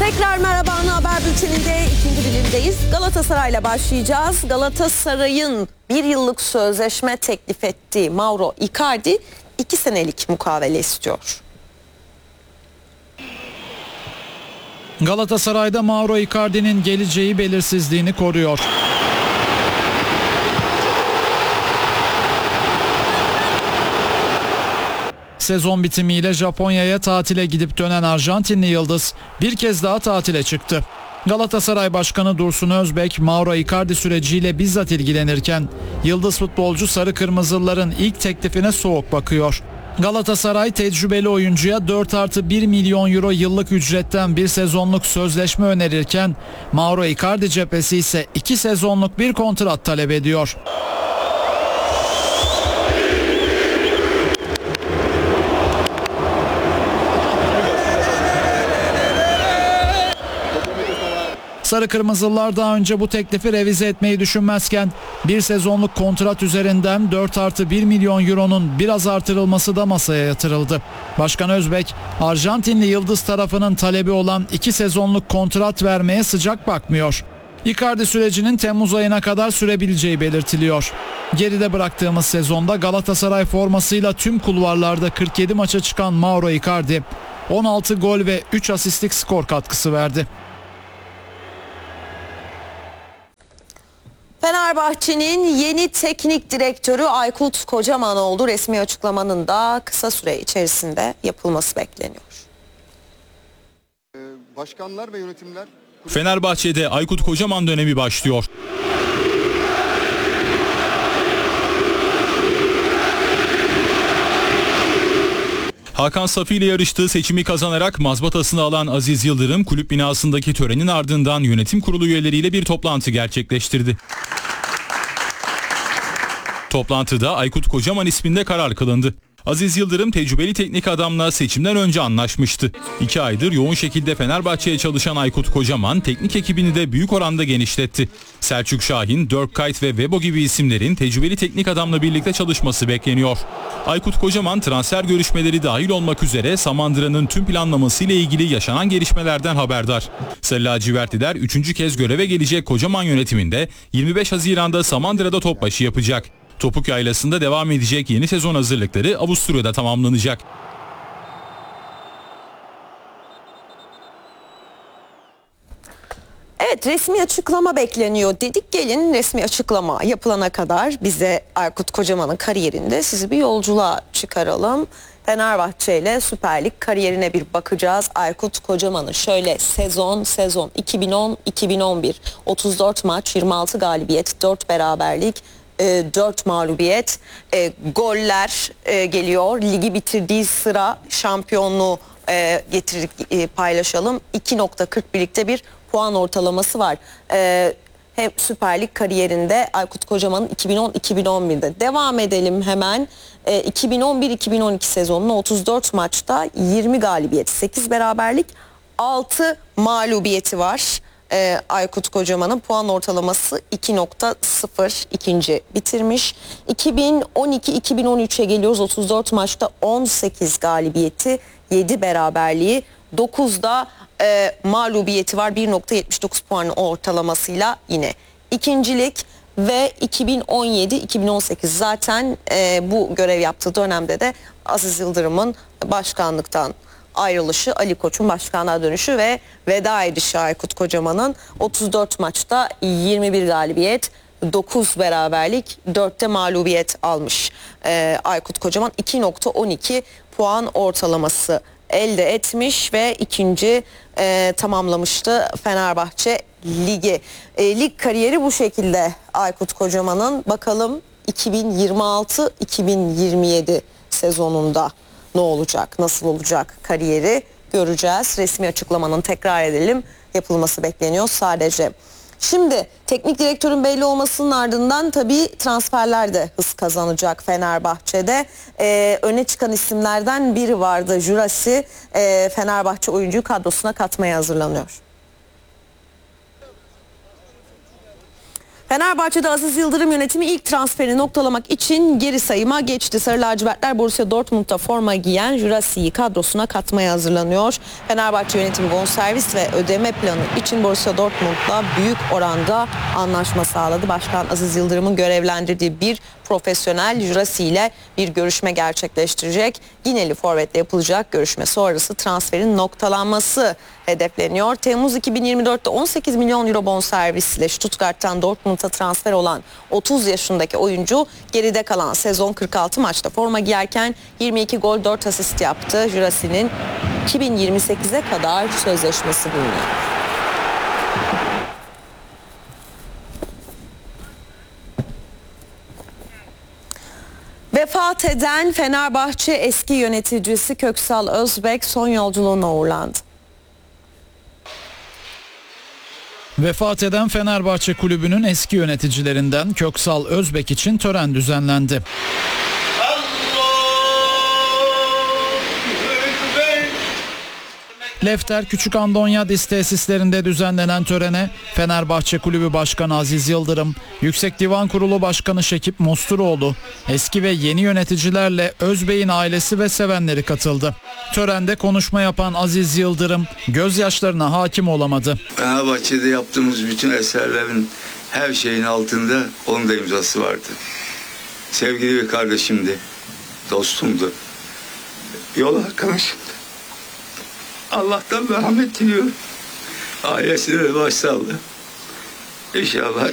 Tekrar merhaba, Ana Haber Bülteni'nde ikinci dilimdeyiz. Galatasaray'la başlayacağız. Galatasaray'ın bir yıllık sözleşme teklif ettiği Mauro Icardi 2 senelik mukavele istiyor. Galatasaray'da Mauro Icardi'nin geleceği belirsizliğini koruyor. Sezon bitimiyle Japonya'ya tatile gidip dönen Arjantinli yıldız bir kez daha tatile çıktı. Galatasaray Başkanı Dursun Özbek, Mauro Icardi süreciyle bizzat ilgilenirken yıldız futbolcu Sarı Kırmızılıların ilk teklifine soğuk bakıyor. Galatasaray tecrübeli oyuncuya 4+1 milyon euro yıllık ücretten bir sezonluk sözleşme önerirken Mauro Icardi cephesi ise 2 sezonluk bir kontrat talep ediyor. Sarı Kırmızılılar daha önce bu teklifi revize etmeyi düşünmezken bir sezonluk kontrat üzerinden 4+1 milyon euronun biraz artırılması da masaya yatırıldı. Başkan Özbek, Arjantinli yıldız tarafının talebi olan 2 sezonluk kontrat vermeye sıcak bakmıyor. Icardi sürecinin Temmuz ayına kadar sürebileceği belirtiliyor. Geride bıraktığımız sezonda Galatasaray formasıyla tüm kulvarlarda 47 maça çıkan Mauro Icardi 16 gol ve 3 asistlik skor katkısı verdi. Fenerbahçe'nin yeni teknik direktörü Aykut Kocaman oldu. Resmi açıklamanın da kısa süre içerisinde yapılması bekleniyor. Başkanlar ve yönetimler... Fenerbahçe'de Aykut Kocaman dönemi başlıyor. Hakan Safi ile yarıştığı seçimi kazanarak mazbatasını alan Aziz Yıldırım kulüp binasındaki törenin ardından yönetim kurulu üyeleriyle bir toplantı gerçekleştirdi. Toplantıda Aykut Kocaman isminde karar kılındı. Aziz Yıldırım tecrübeli teknik adamla seçimden önce anlaşmıştı. 2 aydır yoğun şekilde Fenerbahçe'ye çalışan Aykut Kocaman teknik ekibini de büyük oranda genişletti. Selçuk Şahin, Dirk Kuyt ve Webo gibi isimlerin tecrübeli teknik adamla birlikte çalışması bekleniyor. Aykut Kocaman transfer görüşmeleri dahil olmak üzere Samandıra'nın tüm planlaması ile ilgili yaşanan gelişmelerden haberdar. Sarı lacivertliler 3. kez göreve gelecek Kocaman yönetiminde 25 Haziran'da Samandıra'da topbaşı yapacak. Topuk Yaylası'nda devam edecek yeni sezon hazırlıkları Avusturya'da tamamlanacak. Evet, resmi açıklama bekleniyor dedik. Gelin resmi açıklama yapılana kadar bize Aykut Kocaman'ın kariyerinde sizi bir yolculuğa çıkaralım. Fenerbahçe ile Süper Lig kariyerine bir bakacağız. Aykut Kocaman'ın şöyle sezon 2010-2011 34 maç, 26 galibiyet, 4 beraberlik, 4 mağlubiyet, goller geliyor. Ligi bitirdiği sıra şampiyonluğu getirdik, paylaşalım. 2.40 birlikte bir puan ortalaması var. Hem Süper Lig kariyerinde Aykut Kocaman'ın 2010-2011'de. Devam edelim hemen. 2011-2012 sezonunda 34 maçta 20 galibiyet, 8 beraberlik, 6 mağlubiyeti var. Aykut Kocaman'ın puan ortalaması 2.0, ikinci bitirmiş. 2012-2013'e geliyoruz. 34 maçta 18 galibiyeti, 7 beraberliği, 9'da mağlubiyeti var. 1.79 puan ortalamasıyla yine ikincilik. Ve 2017-2018 zaten bu görev yaptığı dönemde de Aziz Yıldırım'ın başkanlıktan ayrılışı, Ali Koç'un başkanlığa dönüşü ve veda edişi Aykut Kocaman'ın 34 maçta 21 galibiyet, 9 beraberlik, 4'te mağlubiyet almış. Aykut Kocaman 2.12 puan ortalaması elde etmiş ve ikinci tamamlamıştı Fenerbahçe ligi. Lig kariyeri bu şekilde Aykut Kocaman'ın. Bakalım 2026-2027 sezonunda ne olacak, nasıl olacak kariyeri göreceğiz. Resmi açıklamanın, tekrar edelim, yapılması bekleniyor sadece. Şimdi teknik direktörün belli olmasının ardından tabii transferler de hız kazanacak Fenerbahçe'de. Öne çıkan isimlerden biri vardı. Jurasi Fenerbahçe oyuncuyu kadrosuna katmaya hazırlanıyor. Fenerbahçe'de Aziz Yıldırım yönetimi ilk transferi noktalamak için geri sayıma geçti. Sarı lacivertler Borussia Dortmund'da forma giyen Jurasi'yi kadrosuna katmaya hazırlanıyor. Fenerbahçe yönetimi bonservis ve ödeme planı için Borussia Dortmund'la büyük oranda anlaşma sağladı. Başkan Aziz Yıldırım'ın görevlendirdiği bir profesyonel Jurasi ile bir görüşme gerçekleştirecek. Gineli forvetle yapılacak görüşme sonrası transferin noktalanması hedefleniyor. Temmuz 2024'te 18 milyon euro bonservisle Stuttgart'tan Dortmund'a transfer olan 30 yaşındaki oyuncu geride kalan sezon 46 maçta forma giyerken 22 gol 4 asist yaptı. Jurasi'nin 2028'e kadar sözleşmesi bulunuyor. Vefat eden Fenerbahçe eski yöneticisi Köksal Özbek son yolculuğuna uğurlandı. Vefat eden Fenerbahçe Kulübü'nün eski yöneticilerinden Köksal Özbek için tören düzenlendi. Lefter Küçük Andonyadis tesislerinde düzenlenen törene Fenerbahçe Kulübü Başkanı Aziz Yıldırım, Yüksek Divan Kurulu Başkanı Şekip Mosturoğlu, eski ve yeni yöneticilerle Özbek'in ailesi ve sevenleri katıldı. Törende konuşma yapan Aziz Yıldırım gözyaşlarına hakim olamadı. Fenerbahçe'de yaptığımız bütün eserlerin her şeyin altında onun da imzası vardı. Sevgili bir kardeşimdi, dostumdu, yol arkadaşımdı. Allah'tan merhamet diliyorum. Ailesine de başsağlığı. İnşallah